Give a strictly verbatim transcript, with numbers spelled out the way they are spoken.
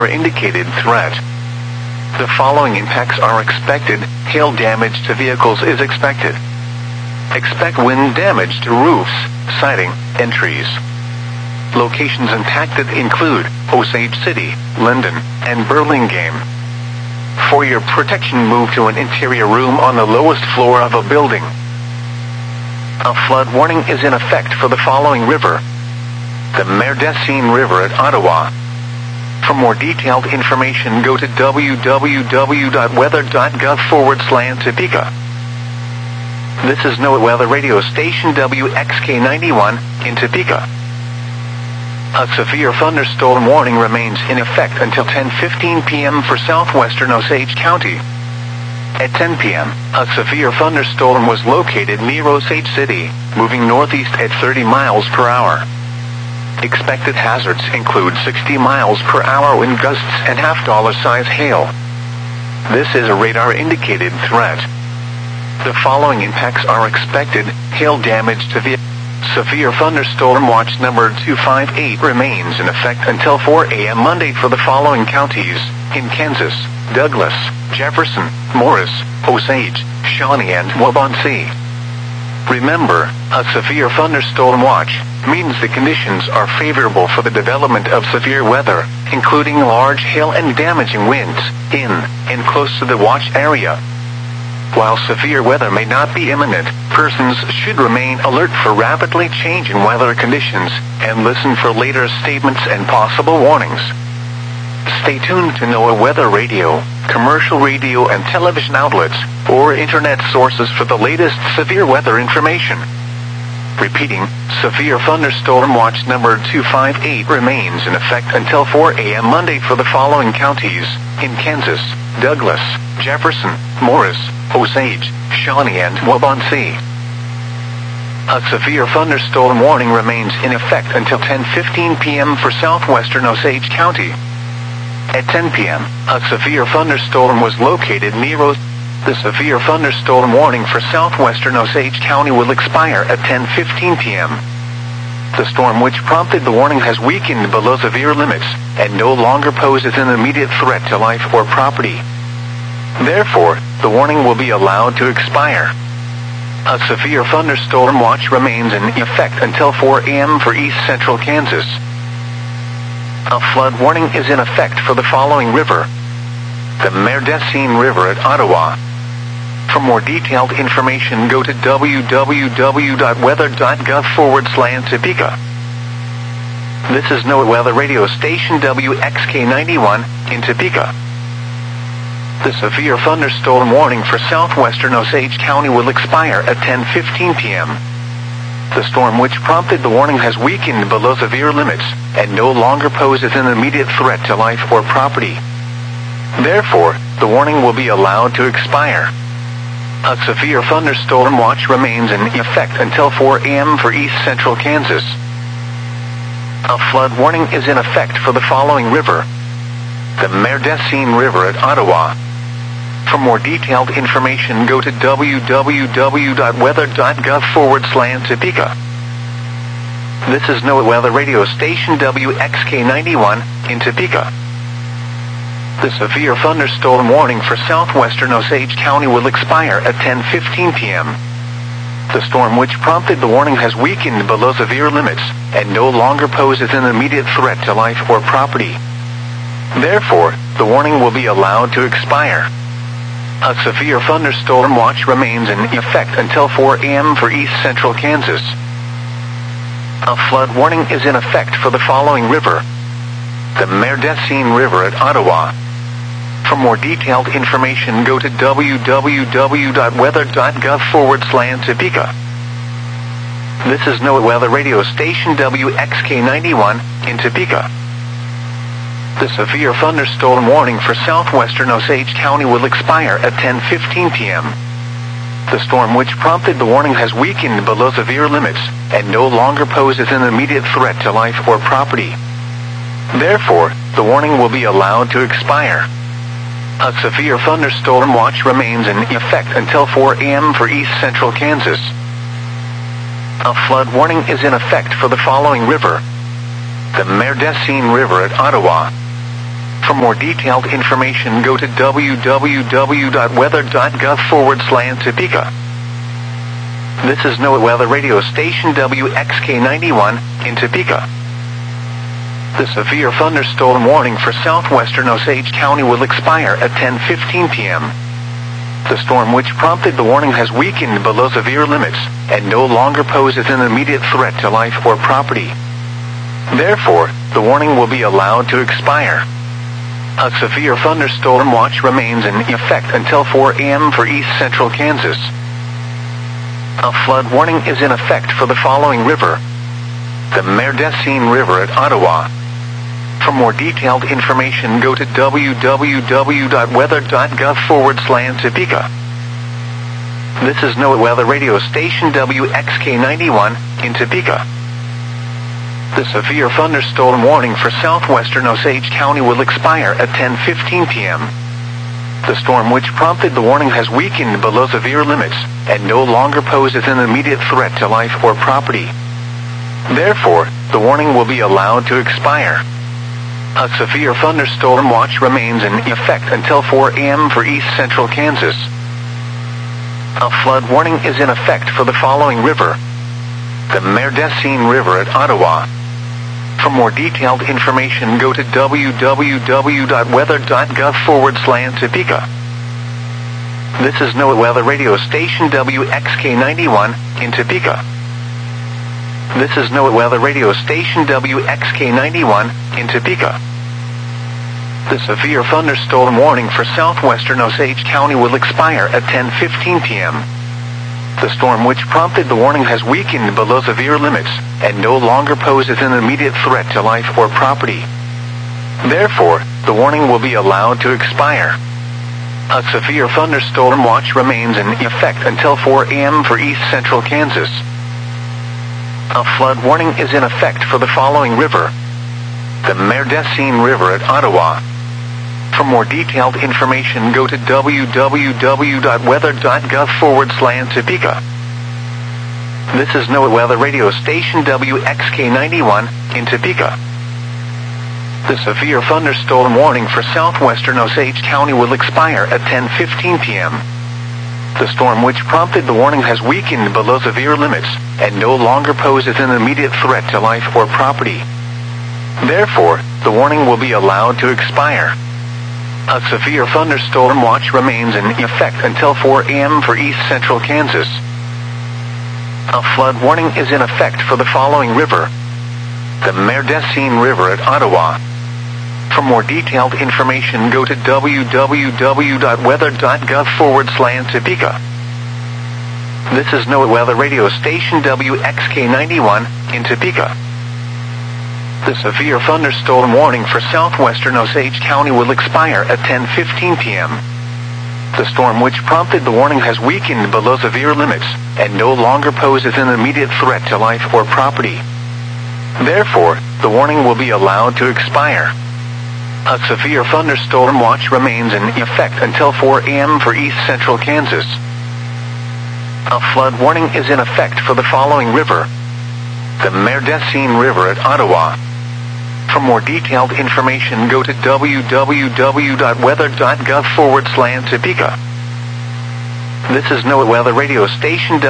indicated threat. The following impacts are expected. Hail damage to vehicles is expected. Expect wind damage to roofs, siding, and trees. Locations impacted include Osage City, Linden, and Burlingame. For your protection, move to an interior room on the lowest floor of a building. A flood warning is in effect for the following river: the Merdessine River at Ottawa. For more detailed information, go to w w w dot weather dot gov forward slash Topeka. This is NOAA Weather Radio Station W X K ninety-one in Topeka. A severe thunderstorm warning remains in effect until ten fifteen p m for southwestern Osage County. At ten p m, a severe thunderstorm was located near Osage City, moving northeast at thirty miles per hour. Expected hazards include sixty miles per hour wind gusts and half-dollar size hail. This is a radar-indicated threat. The following impacts are expected. Hail damage to vehicles. Severe thunderstorm watch number two five eight remains in effect until four a m Monday for the following counties: in Kansas, Douglas, Jefferson, Morris, Osage, Shawnee, and Waubonsee. Remember, a severe thunderstorm watch means the conditions are favorable for the development of severe weather, including large hail and damaging winds, in and close to the watch area. While severe weather may not be imminent, persons should remain alert for rapidly changing weather conditions and listen for later statements and possible warnings. Stay tuned to NOAA Weather Radio, commercial radio and television outlets, or internet sources for the latest severe weather information. Repeating, severe thunderstorm watch number two five eight remains in effect until four a m Monday for the following counties: in Kansas, Douglas, Jefferson, Morris, Osage, Shawnee, and Waubonsee. A severe thunderstorm warning remains in effect until ten fifteen p m for southwestern Osage County. At ten p m, a severe thunderstorm was located near Osage. The severe thunderstorm warning for southwestern Osage County will expire at ten fifteen p m The storm which prompted the warning has weakened below severe limits and no longer poses an immediate threat to life or property. Therefore, the warning will be allowed to expire. A severe thunderstorm watch remains in effect until four a m for east central Kansas. A flood warning is in effect for the following river: the Merdessine River at Ottawa. For more detailed information, go to w w w dot weather dot gov forward slash Topeka. This is NOAA Weather Radio Station W X K ninety-one in Topeka. The severe thunderstorm warning for southwestern Osage County will expire at ten fifteen p m The storm which prompted the warning has weakened below severe limits and no longer poses an immediate threat to life or property. Therefore, the warning will be allowed to expire. A severe thunderstorm watch remains in effect until four a m for east central Kansas. A flood warning is in effect for the following river: the Merdessine River at Ottawa. For more detailed information, go to w w w dot weather dot gov forward slash Topeka. This is NOAA Weather Radio Station W X K ninety-one in Topeka. The severe thunderstorm warning for southwestern Osage County will expire at ten fifteen p m The storm which prompted the warning has weakened below severe limits and no longer poses an immediate threat to life or property. Therefore, the warning will be allowed to expire. A severe thunderstorm watch remains in effect until four a m for east central Kansas. A flood warning is in effect for the following river: the Merdessine River at Ottawa. For more detailed information, go to w w w dot weather dot gov forward slash Topeka. This is NOAA Weather Radio Station W X K ninety-one in Topeka. The severe thunderstorm warning for southwestern Osage County will expire at ten fifteen p m The storm which prompted the warning has weakened below severe limits and no longer poses an immediate threat to life or property. Therefore, the warning will be allowed to expire. A severe thunderstorm watch remains in effect until four a m for east central Kansas. A flood warning is in effect for the following river: the Merdessine River at Ottawa. For more detailed information, go to www.weather.gov forward slash Topeka. This is NOAA Weather Radio Station W X K ninety-one in Topeka. The severe thunderstorm warning for southwestern Osage County will expire at ten fifteen p.m. The storm which prompted the warning has weakened below severe limits and no longer poses an immediate threat to life or property. Therefore, the warning will be allowed to expire. A severe thunderstorm watch remains in effect until four a.m. for east central Kansas. A flood warning is in effect for the following river: the Merdecine River at Ottawa. For more detailed information, go to www.weather.gov forward slash Topeka. This is NOAA Weather Radio Station W X K ninety-one in Topeka. The severe thunderstorm warning for southwestern Osage County will expire at ten fifteen p.m. The storm which prompted the warning has weakened below severe limits and no longer poses an immediate threat to life or property. Therefore, the warning will be allowed to expire. A severe thunderstorm watch remains in effect until four a.m. for east central Kansas. A flood warning is in effect for the following river: the Merdecine River at Ottawa. For more detailed information, go to www.weather.gov forward slash Topeka. This is NOAA Weather Radio Station W X K ninety-one in Topeka. This is NOAA Weather Radio Station W X K ninety-one in Topeka. The severe thunderstorm warning for southwestern Osage County will expire at ten fifteen p.m. The storm which prompted the warning has weakened below severe limits and no longer poses an immediate threat to life or property. Therefore, the warning will be allowed to expire. A severe thunderstorm watch remains in effect until four a.m. for east central Kansas. A flood warning is in effect for the following river: the Merdecine River at Ottawa. For more detailed information, go to www.weather.gov forward slash Topeka. This is NOAA Weather Radio Station W X K ninety-one in Topeka. The severe thunderstorm warning for southwestern Osage County will expire at ten fifteen p.m. The storm which prompted the warning has weakened below severe limits and no longer poses an immediate threat to life or property. Therefore, the warning will be allowed to expire. A severe thunderstorm watch remains in effect until four a.m. for east central Kansas. A flood warning is in effect for the following river: the Merdecine River at Ottawa. For more detailed information, go to www.weather.gov forward slash Topeka. This is NOAA Weather Radio Station W X K ninety-one in Topeka. The severe thunderstorm warning for southwestern Osage County will expire at ten fifteen p.m. The storm which prompted the warning has weakened below severe limits and no longer poses an immediate threat to life or property. Therefore, the warning will be allowed to expire. A severe thunderstorm watch remains in effect until four a.m. for east central Kansas. A flood warning is in effect for the following river: the Merdecine River at Ottawa. For more detailed information, go to www.weather.gov forward slash Topeka. This is NOAA Weather Radio Station